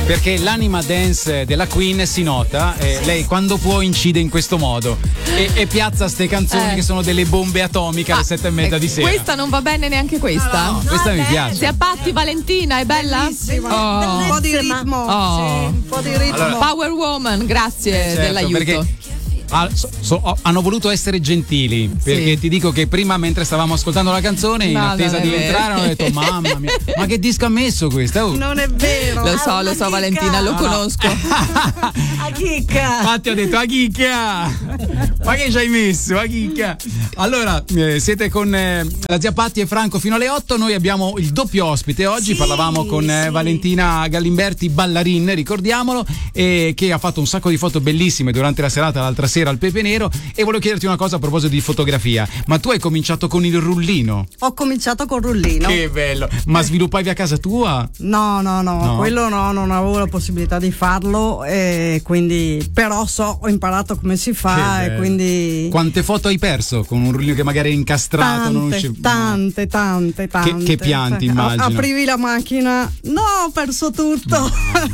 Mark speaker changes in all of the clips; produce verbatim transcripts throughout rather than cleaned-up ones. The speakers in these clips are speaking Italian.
Speaker 1: perché l'anima dance della Queen si nota, eh, lei quando può incide in questo modo e, e piazza ste canzoni
Speaker 2: Eh.
Speaker 1: che sono delle bombe atomiche alle
Speaker 2: Ah,
Speaker 1: sette e mezza di sera.
Speaker 2: Questa non va bene neanche questa?
Speaker 1: No, questa mi piace.
Speaker 2: Si appatti Valentina, è bella?
Speaker 3: Bellissima.
Speaker 2: Oh.
Speaker 3: Un po' di ritmo.
Speaker 2: Oh.
Speaker 3: Sì, un po' di ritmo.
Speaker 1: Allora-
Speaker 2: Power Woman, grazie
Speaker 1: Certo,
Speaker 2: dell'aiuto.
Speaker 1: perché ah, so- so- hanno voluto essere gentili, perché
Speaker 2: Sì.
Speaker 1: ti dico che prima, mentre stavamo ascoltando la canzone, in
Speaker 2: No,
Speaker 1: attesa
Speaker 2: non è
Speaker 1: di
Speaker 2: vero.
Speaker 1: entrare, hanno detto mamma mia, ma che disco ha messo questa? Oh.
Speaker 3: Non è vero.
Speaker 2: Lo so, lo so Valentina, lo
Speaker 1: No, no.
Speaker 2: conosco.
Speaker 3: A chicca.
Speaker 1: Infatti ho detto, a chicca! Ma che ci hai messo? A chicca! Allora, eh, siete con eh, la zia Patti e Franco fino alle otto. Noi abbiamo il doppio ospite oggi.
Speaker 3: Sì,
Speaker 1: Parlavamo con eh,
Speaker 3: sì.
Speaker 1: Valentina Gallimberti, ballarin, ricordiamolo, e che ha fatto un sacco di foto bellissime durante la serata l'altra sera al Pepe Nero. E volevo chiederti una cosa a proposito di fotografia. Ma tu hai cominciato con il rullino?
Speaker 3: Ho cominciato col rullino.
Speaker 1: Che bello! Ma sviluppavi a casa tua?
Speaker 3: No, no, no,
Speaker 1: No?
Speaker 3: quello no, non avevo la possibilità di farlo, e quindi però so, ho imparato come si fa
Speaker 1: Che
Speaker 3: e
Speaker 1: bello.
Speaker 3: quindi
Speaker 1: Quante foto hai perso con un rullino che magari è incastrato? non
Speaker 3: tante,
Speaker 1: usci-
Speaker 3: tante, tante, tante.
Speaker 1: che pianti,
Speaker 3: A-
Speaker 1: immagino.
Speaker 3: Aprivi la macchina, no, ho perso tutto.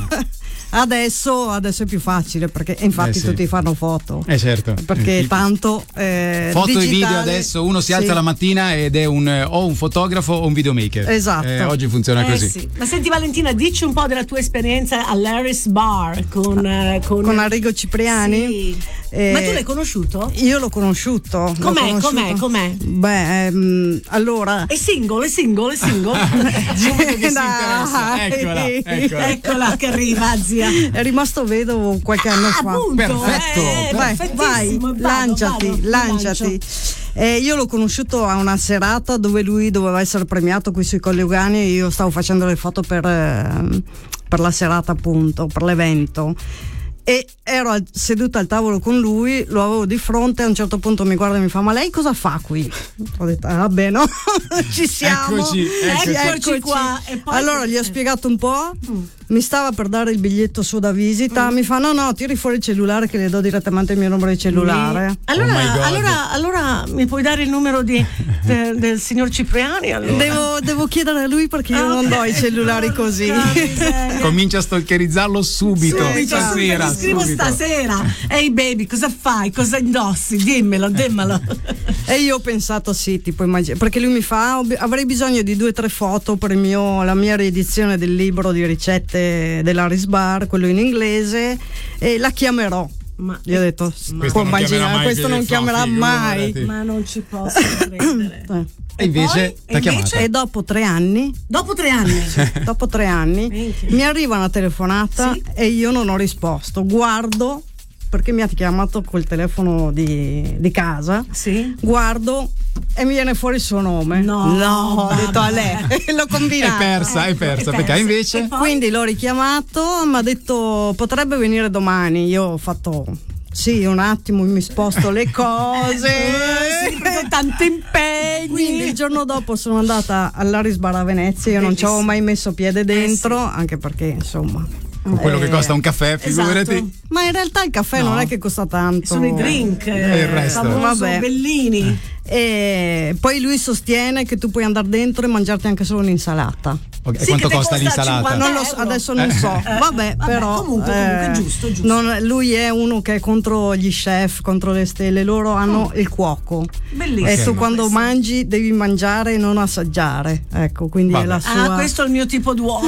Speaker 3: Adesso, adesso è più facile perché infatti
Speaker 1: Eh sì.
Speaker 3: tutti fanno foto.
Speaker 1: Eh certo.
Speaker 3: Perché
Speaker 1: Eh,
Speaker 3: tanto eh,
Speaker 1: foto e
Speaker 3: digitale-
Speaker 1: video adesso uno si alza
Speaker 3: sì.
Speaker 1: la mattina ed è un eh, o un fotografo o un videomaker.
Speaker 3: Esatto.
Speaker 1: Eh, oggi funziona
Speaker 4: Eh
Speaker 1: così.
Speaker 4: sì. Ma senti Valentina, dici un po' della tua esperienza all'Harris Bar con, eh, con...
Speaker 3: Con Arrigo Cipriani.
Speaker 4: Sì.
Speaker 3: Eh,
Speaker 4: Ma tu l'hai conosciuto?
Speaker 3: Io l'ho conosciuto. l'ho
Speaker 4: Com'è,
Speaker 3: conosciuto.
Speaker 4: com'è, com'è?
Speaker 3: Beh, ehm, allora.
Speaker 4: È single, è single, è single.
Speaker 1: Subito che si
Speaker 3: Dai.
Speaker 1: interessa. Eccola, eccola.
Speaker 4: Eccola che arriva, zia.
Speaker 3: È rimasto vedovo qualche anno fa.
Speaker 4: Appunto,
Speaker 1: Perfetto.
Speaker 4: eh,
Speaker 3: Vai, vai,
Speaker 4: perfettissimo. Vado,
Speaker 3: lanciati,
Speaker 4: vado, mi
Speaker 3: lanciati.
Speaker 4: lancio.
Speaker 3: Eh, io l'ho conosciuto a una serata dove lui doveva essere premiato qui sui Colli Euganei e io stavo facendo le foto per, eh, per la serata, appunto, per l'evento. E ero al- seduta al tavolo con lui, lo avevo di fronte, a un certo punto mi guarda e mi fa: ma lei cosa fa qui? Ho detto: ah beh, no, ci siamo.
Speaker 1: Eccoci, eccoci.
Speaker 4: Eccoci qua. E poi-
Speaker 3: Allora gli ho spiegato un po', mi stava per dare il biglietto su da visita, mi fa: no no, tiri fuori il cellulare che le do direttamente il mio numero di cellulare.
Speaker 4: Allora,
Speaker 1: Oh my God.
Speaker 4: allora, allora mi puoi dare il numero di, de- del signor Cipriani? Allora?
Speaker 3: Devo, devo chiedere a lui perché io non do i cellulari così.
Speaker 1: Comincia a stalkerizzarlo subito,
Speaker 4: Subito,
Speaker 1: stasera.
Speaker 4: subito, ti scrivo
Speaker 1: subito.
Speaker 4: stasera. Ehi baby, cosa fai? Cosa indossi? Dimmelo, dimmelo.
Speaker 3: E io ho pensato sì, tipo immagino, perché lui mi fa: "Ho bi- avrei bisogno di due o tre foto per il mio, la mia riedizione del libro di ricette dell'Harris Bar, quello in inglese, e la chiamerò."
Speaker 4: Ma,
Speaker 3: Gli ho detto:
Speaker 1: Questo
Speaker 3: può
Speaker 1: non chiamerà
Speaker 3: immaginare,
Speaker 1: mai
Speaker 3: questo
Speaker 1: che
Speaker 3: non
Speaker 1: fa,
Speaker 3: chiamerà mai.
Speaker 1: figurati.
Speaker 4: ma non ci posso credere.
Speaker 3: Eh.
Speaker 1: E invece
Speaker 4: poi?
Speaker 1: ti ha
Speaker 4: E invece?
Speaker 1: chiamato.
Speaker 3: E dopo tre anni,
Speaker 4: Dopo tre anni.
Speaker 3: dopo tre anni,
Speaker 4: Minchia.
Speaker 3: mi arriva una telefonata
Speaker 4: Sì.
Speaker 3: e io non ho risposto. Guardo, perché mi ha chiamato col telefono di, di casa.
Speaker 4: Sì.
Speaker 3: Guardo e mi viene fuori il suo nome.
Speaker 4: No,
Speaker 3: ho
Speaker 4: vabbè.
Speaker 3: detto a lei. L'ho
Speaker 1: È
Speaker 3: combinato.
Speaker 1: persa, è persa, perché invece
Speaker 4: E poi?
Speaker 3: Quindi l'ho richiamato, mi ha detto: potrebbe venire domani. Io ho fatto: sì, un attimo, mi sposto le cose.
Speaker 4: Eh, sì, perché tanti impegni.
Speaker 3: Quindi il giorno dopo sono andata all'Harris Bar a Venezia. Io non ci avevo mai messo piede dentro, anche perché insomma.
Speaker 1: con quello che
Speaker 3: eh,
Speaker 1: costa un caffè, figurati.
Speaker 4: Esatto.
Speaker 3: Ma in realtà il caffè
Speaker 1: No.
Speaker 3: non è che costa tanto.
Speaker 4: Sono i drink,
Speaker 1: E il resto.
Speaker 4: famoso
Speaker 3: Vabbè.
Speaker 4: Bellini.
Speaker 3: E poi lui sostiene che tu puoi andare dentro e mangiarti anche solo un'insalata.
Speaker 1: Ok,
Speaker 4: Sì,
Speaker 1: quanto
Speaker 4: che te
Speaker 1: costa
Speaker 4: costa
Speaker 1: l'insalata?
Speaker 4: cinquanta
Speaker 3: Non lo so,
Speaker 4: euro.
Speaker 3: adesso non so. Vabbè,
Speaker 4: Vabbè,
Speaker 3: però.
Speaker 4: comunque, comunque, giusto, giusto.
Speaker 3: non- lui è uno che è contro gli chef, contro le stelle. Loro hanno il cuoco.
Speaker 4: Bellissimo.
Speaker 3: E tu quando
Speaker 4: Questo.
Speaker 3: mangi devi mangiare e non assaggiare. Ecco, quindi
Speaker 1: Vabbè.
Speaker 3: è la sua.
Speaker 4: Ah, questo è il mio tipo d'uomo.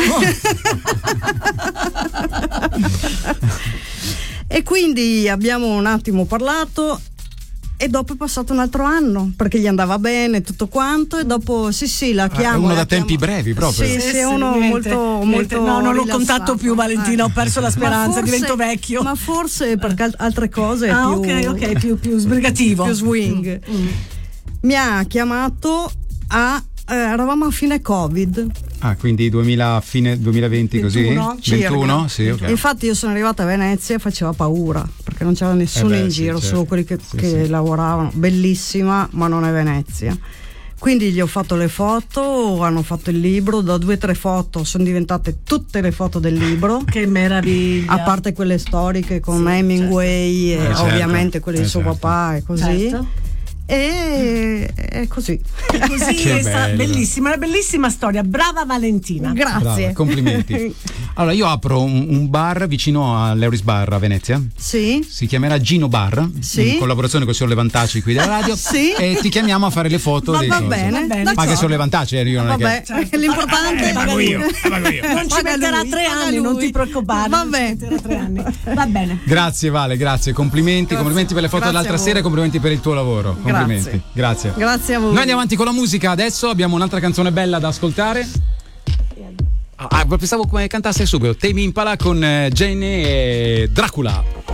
Speaker 3: E quindi abbiamo un attimo parlato. E dopo è passato un altro anno perché gli andava bene tutto quanto. E dopo sì, sì, la chiamo.
Speaker 1: uno
Speaker 3: la
Speaker 1: da tempi
Speaker 3: chiamo.
Speaker 1: brevi proprio.
Speaker 3: Sì,
Speaker 4: Sì,
Speaker 3: sì, è
Speaker 4: sì,
Speaker 3: uno
Speaker 4: niente,
Speaker 3: molto,
Speaker 4: niente.
Speaker 3: molto.
Speaker 4: No, non lo
Speaker 3: rilassato.
Speaker 4: contatto più, Valentina, ho perso la
Speaker 3: Ma
Speaker 4: speranza,
Speaker 3: forse-
Speaker 4: divento vecchio.
Speaker 3: Ma forse perché al- altre cose è
Speaker 4: Ah,
Speaker 3: più,
Speaker 4: ok, ok, più, più sbrigativo.
Speaker 3: più swing.
Speaker 4: Mm.
Speaker 3: Mi ha chiamato a. eh, eravamo a fine Covid.
Speaker 1: Ah, quindi duemila, fine duemilaventi
Speaker 4: ventuno,
Speaker 1: così?
Speaker 3: circa.
Speaker 1: ventuno? Sì, ok.
Speaker 3: Infatti io sono arrivata a Venezia e faceva paura perché non c'era nessuno
Speaker 1: Eh beh,
Speaker 3: in
Speaker 1: sì,
Speaker 3: giro,
Speaker 1: certo.
Speaker 3: solo quelli che,
Speaker 1: Sì,
Speaker 3: che
Speaker 1: sì.
Speaker 3: lavoravano. Bellissima, ma non è Venezia. Quindi gli ho fatto le foto, hanno fatto il libro, da due o tre foto sono diventate tutte le foto del libro.
Speaker 4: Che meraviglia.
Speaker 3: A parte quelle storiche con
Speaker 4: Sì,
Speaker 3: Hemingway
Speaker 1: certo.
Speaker 3: e
Speaker 1: Eh, certo.
Speaker 3: ovviamente quelle
Speaker 1: Eh,
Speaker 3: di suo
Speaker 1: certo.
Speaker 3: papà e così.
Speaker 4: Certo.
Speaker 3: E è così.
Speaker 4: Così
Speaker 1: Che
Speaker 4: è stata
Speaker 1: bello.
Speaker 4: bellissima, una bellissima storia. Brava Valentina.
Speaker 3: Grazie.
Speaker 1: Brava, complimenti. Allora, io apro un, un bar vicino all'Euris Bar a Venezia.
Speaker 3: Sì.
Speaker 1: Si chiamerà Gino Bar,
Speaker 3: Sì.
Speaker 1: in collaborazione con il signor Levantacci qui della radio.
Speaker 3: Sì.
Speaker 1: E ti chiamiamo a fare le foto
Speaker 3: Ma
Speaker 1: dei
Speaker 3: va
Speaker 1: cosi.
Speaker 3: bene,
Speaker 4: Va bene.
Speaker 1: Ma che
Speaker 3: d'accordo.
Speaker 1: sono Levantacci, eh, io non è
Speaker 3: Vabbè,
Speaker 1: che...
Speaker 3: l'importante
Speaker 4: pago io,
Speaker 1: pago io.
Speaker 4: Non ci
Speaker 3: Paga
Speaker 4: metterà
Speaker 3: lui,
Speaker 4: tre
Speaker 3: paga
Speaker 4: anni, non
Speaker 3: lui.
Speaker 4: ti preoccupare. non ci
Speaker 3: Vabbè.
Speaker 4: metterà tre anni. Va bene.
Speaker 1: Grazie Vale, grazie, complimenti,
Speaker 3: Grazie.
Speaker 1: complimenti per le foto
Speaker 3: Grazie
Speaker 1: dell'altra
Speaker 3: a voi.
Speaker 1: sera e complimenti per il tuo lavoro.
Speaker 3: Grazie.
Speaker 1: Complimenti. Grazie.
Speaker 3: Grazie a voi.
Speaker 1: Noi andiamo avanti con la musica adesso, abbiamo un'altra canzone bella da ascoltare. Ah, pensavo come cantasse subito Tame Impala con eh, Jenny e Dracula.